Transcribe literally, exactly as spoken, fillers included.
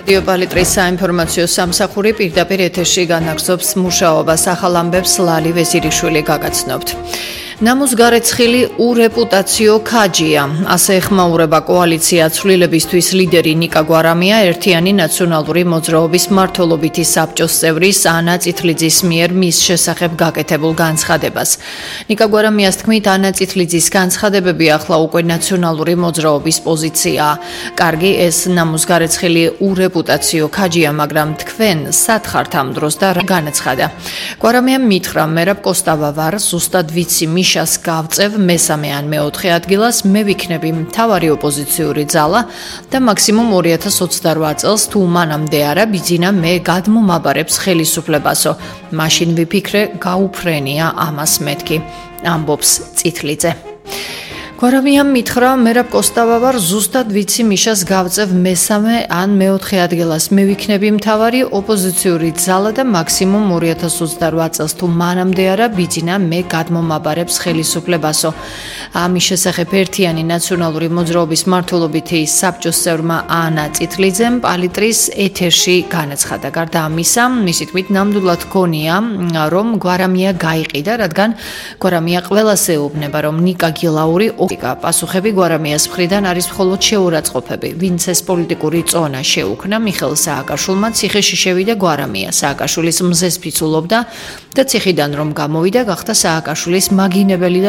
რადიო პალიტრის საინფორმაციო სამსახური პირდაპირ ეთერში განაგრძობს მუშაობას. ახალ ამბებს ლალი ვეზირიშვილი გაგაცნობთ. ნამუს გარეცხილი ურეპუტაციო ქაჯია. ასე ეხმაურება კოალიცია ცვლილებისთვის ლიდერი ნიკა გვარამია ერთიანი ნაციონალური მოძრაობის მმართველობითი საბჭოს წევრის ანა წითლიძის მიერ მის შესახებ გაკეთებულ განცხადებას. ნიკა გვარამიას თქმით, ანა წითლიძის განცხადებები ახლა უკვე ნაციონალური მოძრაობის პოზიციაა. კარგი, ეს ნამუს გარეცხილი ურეპუტაციო ქაჯია, მაგრამ თქვენ სად ხართ ამ დროს და რა განაცხადა. გვარამიამ მითხრა, მერაბ კოსტავა ვარ, ზუსტად ვიცი მიშას გავწევ მესამე ან მეოთხე ადგილას, მე ვიქნები მთავარი ოპოზიციური ძალა და მაქსიმუმ ორი ათას ოცდაოთხ წელს თუ მანამდე არა ბიძინა მე გადმომაბარებს ხელისუფლებასო. მაშინ ვიფიქრე, გაუფრენია ამას მეთქი, ამბობს წითლიძე. გვარამიამ მითხრა, მერაბ კოსტავა ვარ, ზუსტად ვიცი მიშას გავწევ მესამე ან მეოთხე ადგილას, მე ვიქნები მთავარი ოპოზიციური ძალა და მაქსიმუმ ორი ათას ოცდაოთხ წელს თუ მანამდე არა ბიძინა მე გადმომაბარებს ხელისუფლებასო. ამის შესახებ ერთიანი ნაციონალური მოძრაობის მმართველობითი საბჭოს წევრმა ანა წითლიძემ პალიტრის ეთერში განაცხადა. გარდა ამისა, მისი თქმით, ნამდვილად გონია, რომ გვარამია გაიყიდა, რადგან გვარამია ყველას ეუბნება, რომ ნიკა გილაური პასუხები გვარამიას მხრიდან არის მხოლოდ შეურაცხყოფები. ვინც ეს პოლიტიკური წონა შეუქმნა, მიხეილ სააკაშვილმა ციხეში შევიდა გვარამია, სააკაშვილის მზეს ფიცულობდა და ციხიდან რომ გამოვიდა, გახდა სააკაშვილის მაგინებელი და